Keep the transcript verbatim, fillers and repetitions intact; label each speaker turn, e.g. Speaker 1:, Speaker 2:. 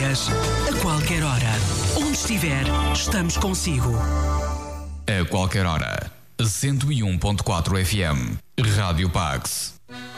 Speaker 1: dias, a qualquer hora. Onde estiver, estamos consigo.
Speaker 2: A qualquer hora. cento e um ponto quatro F M. Rádio Pax.